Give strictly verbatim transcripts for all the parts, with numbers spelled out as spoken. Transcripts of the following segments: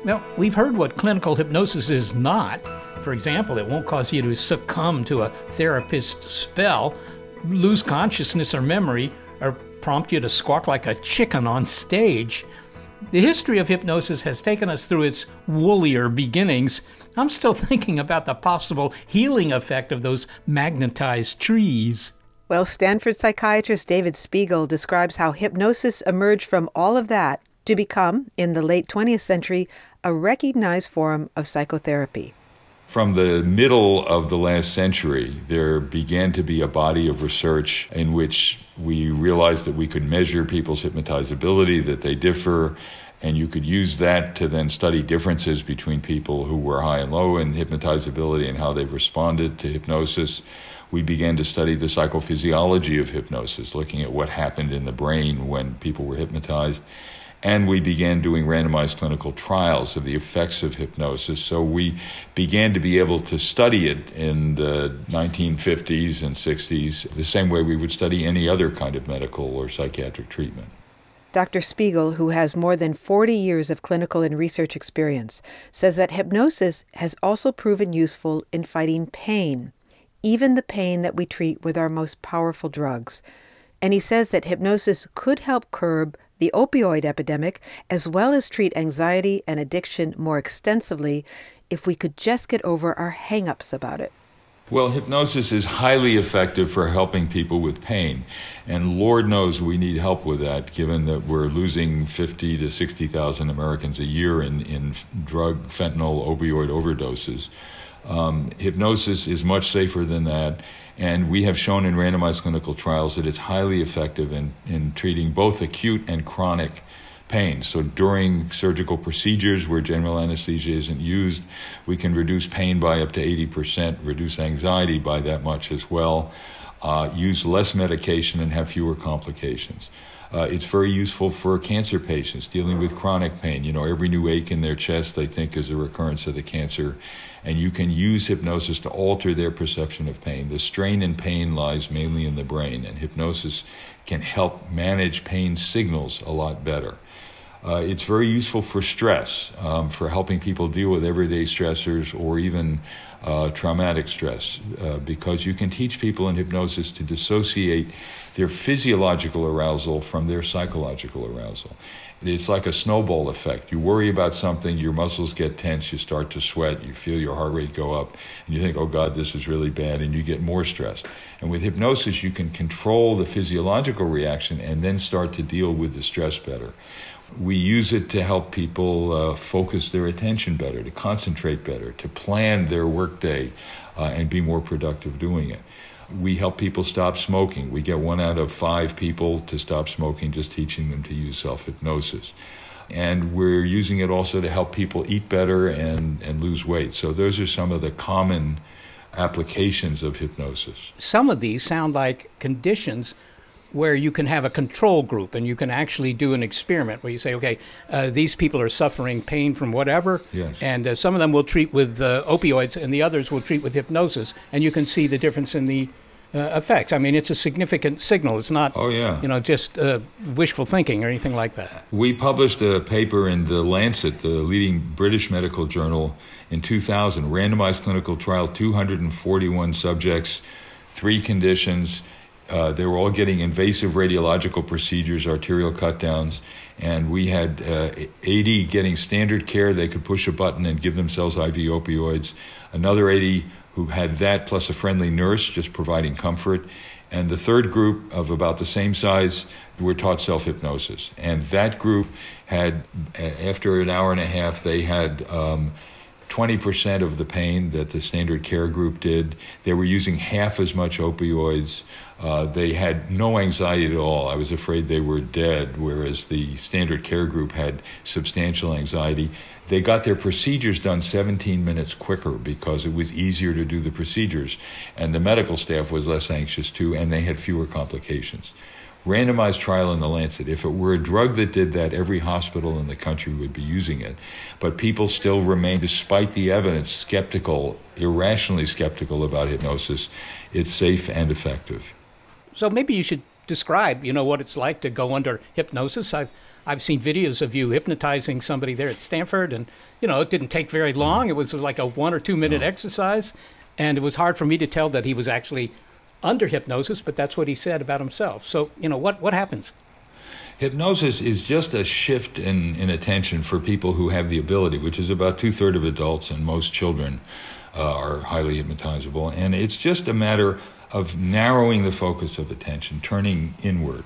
Well, we've heard what clinical hypnosis is not. For example, it won't cause you to succumb to a therapist's spell, lose consciousness or memory, or prompt you to squawk like a chicken on stage. The history of hypnosis has taken us through its woollier beginnings. I'm still thinking about the possible healing effect of those magnetized trees. Well, Stanford psychiatrist David Spiegel describes how hypnosis emerged from all of that to become, in the late twentieth century, a recognized form of psychotherapy. From the middle of the last century, there began to be a body of research in which we realized that we could measure people's hypnotizability, that they differ, and you could use that to then study differences between people who were high and low in hypnotizability and how they've responded to hypnosis. We began to study the psychophysiology of hypnosis, looking at what happened in the brain when people were hypnotized. And we began doing randomized clinical trials of the effects of hypnosis. So we began to be able to study it in the nineteen fifties and sixties, the same way we would study any other kind of medical or psychiatric treatment. Doctor Spiegel, who has more than forty years of clinical and research experience, says that hypnosis has also proven useful in fighting pain, even the pain that we treat with our most powerful drugs. And he says that hypnosis could help curb the opioid epidemic, as well as treat anxiety and addiction more extensively if we could just get over our hang-ups about it. Well, hypnosis is highly effective for helping people with pain. And Lord knows we need help with that, given that we're losing fifty to sixty thousand Americans a year in, in drug, fentanyl, opioid overdoses. Um, hypnosis is much safer than that. And we have shown in randomized clinical trials that it's highly effective in, in treating both acute and chronic pain. So during surgical procedures where general anesthesia isn't used, we can reduce pain by up to eighty percent, reduce anxiety by that much as well, uh, use less medication and have fewer complications. Uh, it's very useful for cancer patients dealing with chronic pain. You know, every new ache in their chest they think is a recurrence of the cancer. And you can use hypnosis to alter their perception of pain. The strain in pain lies mainly in the brain, and hypnosis can help manage pain signals a lot better. Uh, it's very useful for stress, um, for helping people deal with everyday stressors or even uh, traumatic stress, uh, because you can teach people in hypnosis to dissociate their physiological arousal from their psychological arousal. It's like a snowball effect. You worry about something, your muscles get tense, you start to sweat, you feel your heart rate go up, and you think, oh God, this is really bad, and you get more stressed. And with hypnosis, you can control the physiological reaction and then start to deal with the stress better. We use it to help people uh, focus their attention better, to concentrate better, to plan their workday uh, and be more productive doing it. We help people stop smoking. We get one out of five people to stop smoking just teaching them to use self-hypnosis. And we're using it also to help people eat better and, and lose weight. So those are some of the common applications of hypnosis. Some of these sound like conditions where you can have a control group and you can actually do an experiment where you say, okay, uh, these people are suffering pain from whatever, yes. and uh, some of them will treat with uh, opioids and the others will treat with hypnosis, and you can see the difference in the uh, effects. I mean, it's a significant signal. It's not, oh, yeah. you know, just uh, wishful thinking or anything like that. We published a paper in The Lancet, the leading British medical journal, in two thousand, randomized clinical trial, two hundred forty-one subjects, three conditions. Uh, they were all getting invasive radiological procedures, arterial cut-downs, and we had uh, eighty getting standard care. They could push a button and give themselves I V opioids. Another eighty who had that plus a friendly nurse just providing comfort. And the third group of about the same size were taught self-hypnosis. And that group had, after an hour and a half, they had um, twenty percent of the pain that the standard care group did. They were using half as much opioids. Uh, they had no anxiety at all. I was afraid they were dead, whereas the standard care group had substantial anxiety. They got their procedures done seventeen minutes quicker because it was easier to do the procedures. And the medical staff was less anxious too, and they had fewer complications. Randomized trial in The Lancet. If it were a drug that did that, every hospital in the country would be using it. But people still remain, despite the evidence, skeptical, irrationally skeptical about hypnosis. It's safe and effective. So maybe you should describe, you know, what it's like to go under hypnosis. I've I've seen videos of you hypnotizing somebody there at Stanford, and you know, it didn't take very long. It was like a one or two minute oh. exercise, and it was hard for me to tell that he was actually under hypnosis, but that's what he said about himself. So, you know, what, what happens? Hypnosis is just a shift in, in attention for people who have the ability, which is about two-thirds of adults, and most children uh, are highly hypnotizable. And it's just a matter of narrowing the focus of attention, turning inward.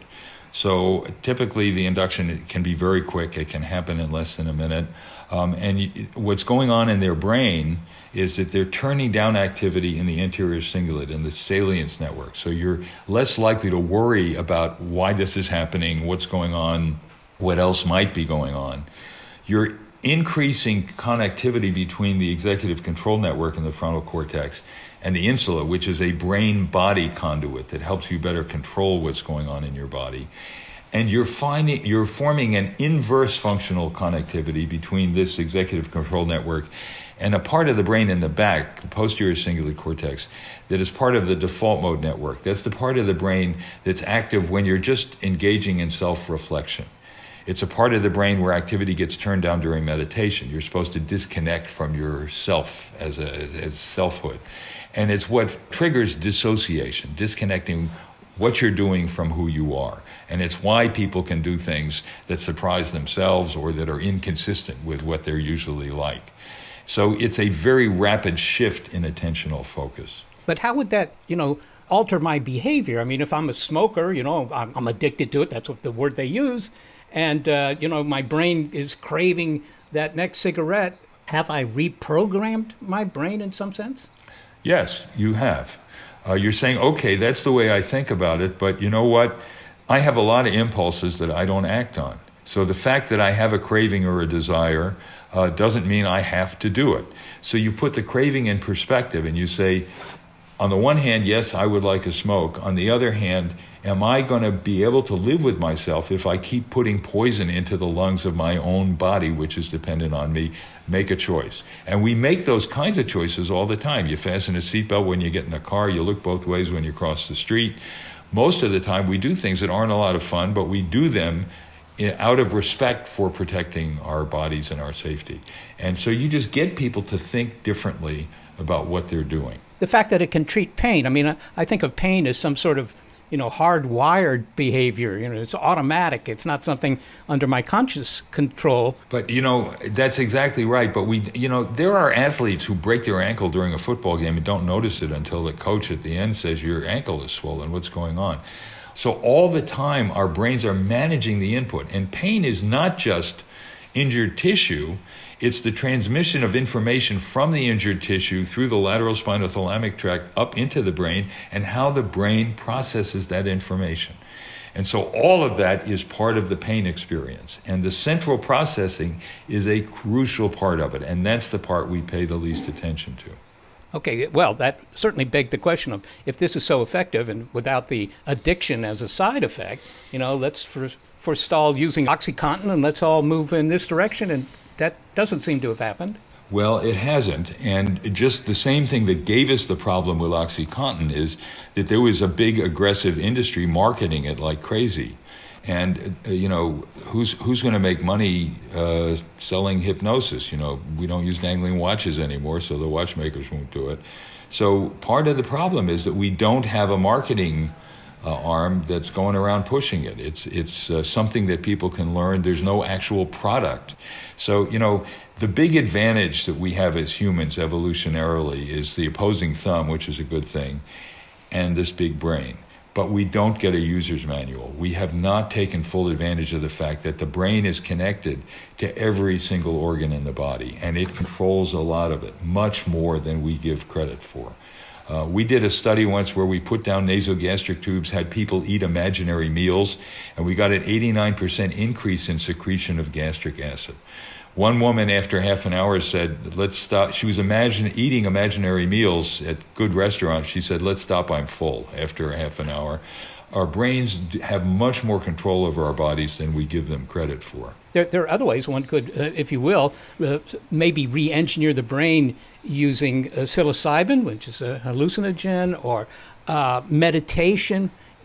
So typically the induction can be very quick. It can happen in less than a minute. Um, and you, what's going on in their brain is that they're turning down activity in the anterior cingulate, in the salience network. So you're less likely to worry about why this is happening, what's going on, what else might be going on. You're increasing connectivity between the executive control network and the frontal cortex and the insula, which is a brain-body conduit that helps you better control what's going on in your body. And you're finding you're forming an inverse functional connectivity between this executive control network and a part of the brain in the back, the posterior cingulate cortex, that is part of the default mode network. That's the part of the brain that's active when you're just engaging in self-reflection. It's a part of the brain where activity gets turned down during meditation. You're supposed to disconnect from yourself as a as selfhood. And it's what triggers dissociation, disconnecting what you're doing from who you are. And it's why people can do things that surprise themselves or that are inconsistent with what they're usually like. So it's a very rapid shift in attentional focus. But how would that, you know, alter my behavior? I mean, if I'm a smoker, you know, I'm, I'm addicted to it. That's what the word they use. And, uh, you know, my brain is craving that next cigarette. Have I reprogrammed my brain in some sense? Yes, you have. Uh, you're saying, okay, that's the way I think about it, but you know what? I have a lot of impulses that I don't act on. So the fact that I have a craving or a desire uh, doesn't mean I have to do it. So you put the craving in perspective and you say, on the one hand, yes, I would like a smoke. On the other hand, am I going to be able to live with myself if I keep putting poison into the lungs of my own body, which is dependent on me? Make a choice. And we make those kinds of choices all the time. You fasten a seatbelt when you get in a car. You look both ways when you cross the street. Most of the time, we do things that aren't a lot of fun, but we do them out of respect for protecting our bodies and our safety. And so you just get people to think differently about what they're doing. The fact that it can treat pain. I mean, I think of pain as some sort of, you know, hardwired behavior. You know, it's automatic. It's not something under my conscious control. But, you know, that's exactly right. But we, you know, there are athletes who break their ankle during a football game and don't notice it until the coach at the end says, your ankle is swollen. What's going on? So all the time, our brains are managing the input. And pain is not just injured tissue. It's the transmission of information from the injured tissue through the lateral spinothalamic tract up into the brain and how the brain processes that information. And so all of that is part of the pain experience. And the central processing is a crucial part of it. And that's the part we pay the least attention to. Okay, well, that certainly begged the question of if this is so effective and without the addiction as a side effect, you know, let's for, forestall using OxyContin and let's all move in this direction. And that doesn't seem to have happened. Well, it hasn't. And just the same thing that gave us the problem with OxyContin is that there was a big aggressive industry marketing it like crazy. And, uh, you know, who's who's going to make money uh, selling hypnosis? You know, we don't use dangling watches anymore, so the watchmakers won't do it. So part of the problem is that we don't have a marketing uh, arm that's going around pushing it. It's, it's uh, something that people can learn. There's no actual product. So, you know, the big advantage that we have as humans evolutionarily is the opposing thumb, which is a good thing, and this big brain. But we don't get a user's manual. We have not taken full advantage of the fact that the brain is connected to every single organ in the body, and it controls a lot of it, much more than we give credit for. Uh, we did a study once where we put down nasogastric tubes, had people eat imaginary meals, and we got an eighty-nine percent increase in secretion of gastric acid. One woman, after half an hour, said, let's stop. She was imagine, eating imaginary meals at good restaurants. She said, let's stop, I'm full, after a half an hour. Our brains have much more control over our bodies than we give them credit for. There, there are other ways one could, uh, if you will, uh, maybe re-engineer the brain using uh, psilocybin, which is a hallucinogen, or uh, meditation.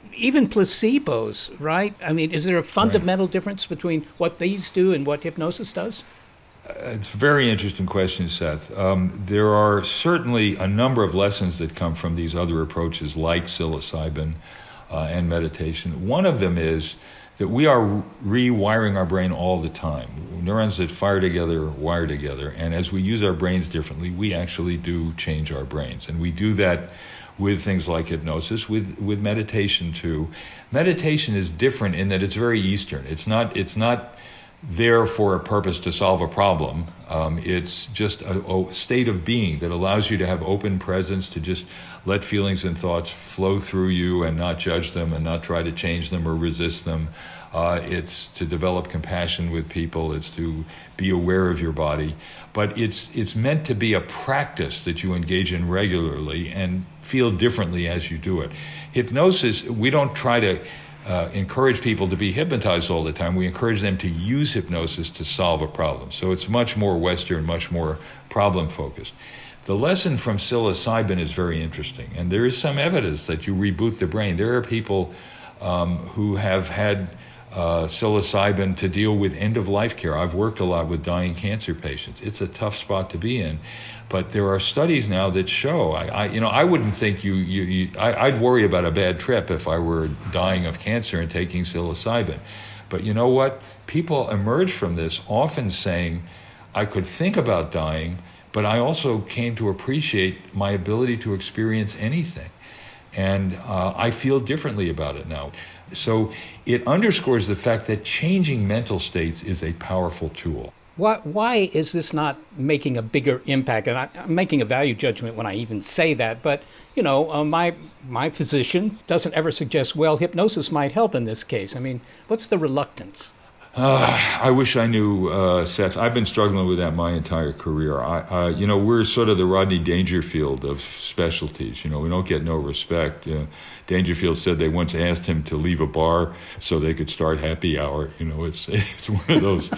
even placebos, right? I mean, is there a fundamental right. difference between what these do and what hypnosis does? Uh, it's a very interesting question, Seth. Um, there are certainly a number of lessons that come from these other approaches like psilocybin uh, and meditation. One of them is that we are rewiring our brain all the time. Neurons that fire together wire together. And as we use our brains differently, we actually do change our brains. And we do that with things like hypnosis, with, with meditation too. Meditation is different in that it's very Eastern. It's not, it's not there for a purpose to solve a problem. Um, it's just a, a state of being that allows you to have open presence, to just let feelings and thoughts flow through you and not judge them and not try to change them or resist them. Uh, it's to develop compassion with people. It's to be aware of your body. But it's it's meant to be a practice that you engage in regularly and feel differently as you do it. Hypnosis, we don't try to uh, encourage people to be hypnotized all the time. We encourage them to use hypnosis to solve a problem. So it's much more Western, much more problem-focused. The lesson from psilocybin is very interesting, and there is some evidence that you reboot the brain. There are people um, who have had uh, psilocybin to deal with end-of-life care. I've worked a lot with dying cancer patients. It's a tough spot to be in, but there are studies now that show. I, I you know, I wouldn't think you. you, you I, I'd worry about a bad trip if I were dying of cancer and taking psilocybin, but you know what? People emerge from this often saying, "I could think about dying." But I also came to appreciate my ability to experience anything. And uh, I feel differently about it now. So it underscores the fact that changing mental states is a powerful tool. Why, why is this not making a bigger impact? And I, I'm making a value judgment when I even say that. But, you know, uh, my my physician doesn't ever suggest, well, hypnosis might help in this case. I mean, what's the reluctance? Uh, I wish I knew, uh, Seth. I've been struggling with that my entire career. I, uh, you know, we're sort of the Rodney Dangerfield of specialties. You know, we don't get no respect. Uh, Dangerfield said they once asked him to leave a bar so they could start happy hour. You know, it's it's one of those.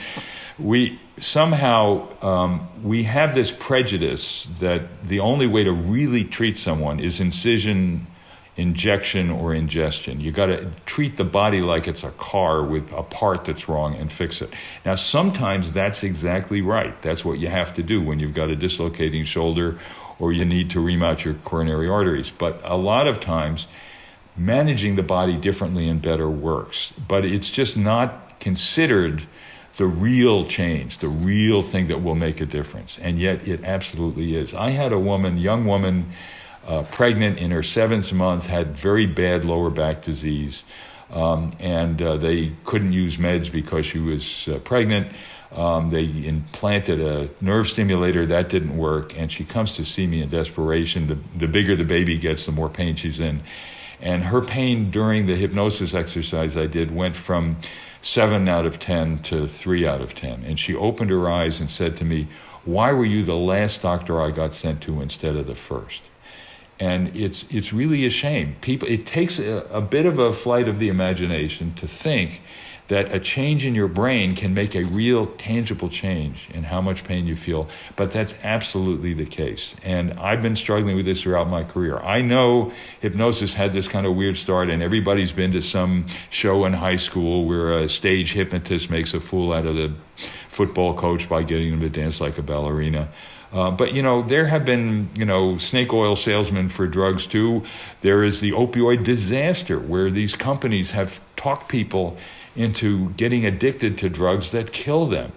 we somehow um, we have this prejudice that the only way to really treat someone is incision, injection, or ingestion. You got to treat the body like it's a car with a part that's wrong and fix it. Now, sometimes that's exactly right. That's what you have to do when you've got a dislocating shoulder or you need to remount your coronary arteries. But a lot of times, managing the body differently and better works. But it's just not considered the real change, the real thing that will make a difference. And yet it absolutely is. I had a woman, young woman, Uh, pregnant in her seventh month, had very bad lower back disease, um, and uh, they couldn't use meds because she was uh, pregnant. Um, they implanted a nerve stimulator. That didn't work, and she comes to see me in desperation. The, the bigger the baby gets, the more pain she's in. And her pain during the hypnosis exercise I did went from seven out of ten to three out of ten. And she opened her eyes and said to me, "Why were you the last doctor I got sent to instead of the first?" And it's it's really a shame. People, it takes a, a bit of a flight of the imagination to think that a change in your brain can make a real tangible change in how much pain you feel. But that's absolutely the case. And I've been struggling with this throughout my career. I know hypnosis had this kind of weird start, and everybody's been to some show in high school where a stage hypnotist makes a fool out of the football coach by getting him to dance like a ballerina. Uh, but, you know, there have been, you know, snake oil salesmen for drugs, too. There is the opioid disaster where these companies have talked people into getting addicted to drugs that kill them.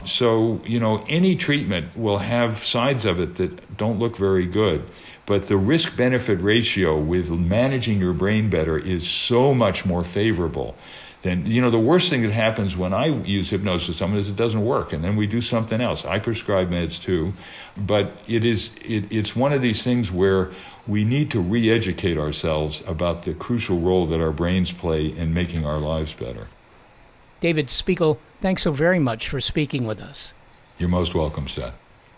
So, you know, any treatment will have sides of it that don't look very good. But the risk-benefit ratio with managing your brain better is so much more favorable. Then, you know, the worst thing that happens when I use hypnosis with someone is it doesn't work, and then we do something else. I prescribe meds too, but it is it, it's one of these things where we need to re-educate ourselves about the crucial role that our brains play in making our lives better. David Spiegel, thanks so very much for speaking with us. You're most welcome, Seth.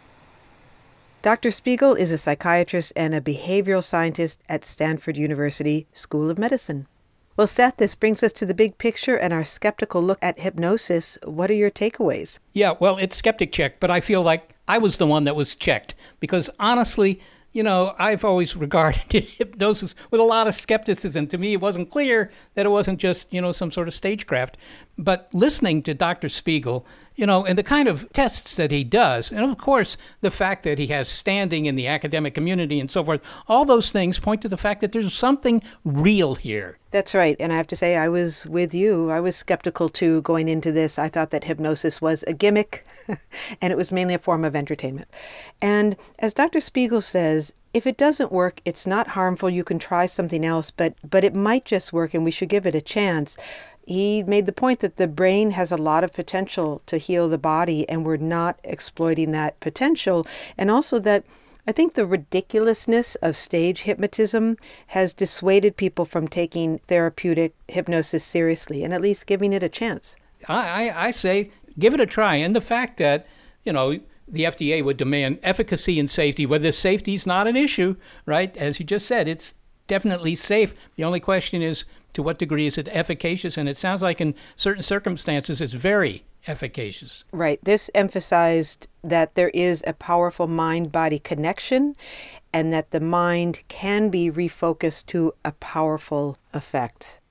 Doctor Spiegel is a psychiatrist and a behavioral scientist at Stanford University School of Medicine. Well, Seth, this brings us to the big picture and our skeptical look at hypnosis. What are your takeaways? Yeah, well, it's skeptic check, but I feel like I was the one that was checked because honestly, you know, I've always regarded hypnosis with a lot of skepticism. To me, it wasn't clear that it wasn't just, you know, some sort of stagecraft. But listening to Doctor Spiegel, you know, and the kind of tests that he does, and of course, the fact that he has standing in the academic community and so forth, all those things point to the fact that there's something real here. That's right. And I have to say, I was with you. I was skeptical, too, going into this. I thought that hypnosis was a gimmick, and it was mainly a form of entertainment. And as Doctor Spiegel says, if it doesn't work, it's not harmful. You can try something else, but but it might just work, and we should give it a chance. He made the point that the brain has a lot of potential to heal the body, and we're not exploiting that potential. And also that I think the ridiculousness of stage hypnotism has dissuaded people from taking therapeutic hypnosis seriously and at least giving it a chance. I, I, I say give it a try. And the fact that, you know, the F D A would demand efficacy and safety, whether safety is not an issue, right? As you just said, it's definitely safe. The only question is, to what degree is it efficacious? And it sounds like in certain circumstances it's very efficacious. Right. This emphasized that there is a powerful mind-body connection and that the mind can be refocused to a powerful effect.